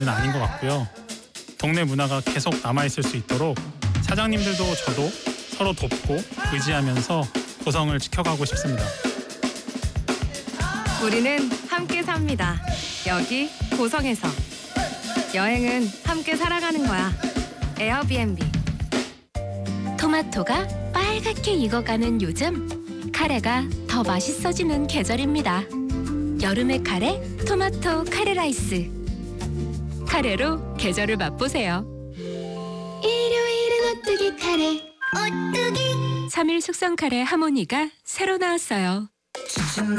아닌 것 같고요. 동네 문화가 계속 남아있을 수 있도록 사장님들도 저도 서로 돕고 의지하면서 고성을 지켜가고 싶습니다. 우리는 함께 삽니다. 여기 고성에서. 여행은 함께 살아가는 거야. 에어비앤비. 토마토가 빨갛게 익어가는 요즘, 카레가 더 맛있어지는 계절입니다. 여름의 카레, 토마토 카레 라이스. 카레로 계절을 맛보세요. 일요일은 오뚜기 카레. 오뚜기. 3일 숙성 카레 하모니가 새로 나왔어요. 지친